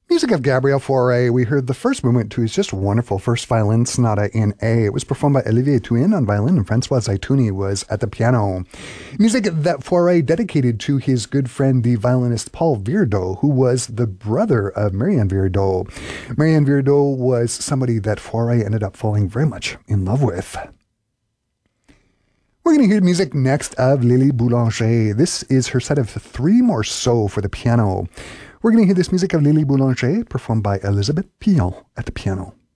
Music of Gabriel Fauré. We heard the first movement to his just wonderful first violin sonata in A. It was performed by Olivier Thuin on violin and Francois Zaitouni was at the piano. Music that Fauré dedicated to his good friend, the violinist Paul Viardot, who was the brother of Marianne Viardot. Marianne Viardot was somebody that Fauré ended up falling very much in love with. We're going to hear music next of Lily Boulanger. This is her set of 3 morceaux for the piano. We're going to hear this music of Lily Boulanger performed by Elizabeth Pillon at the piano.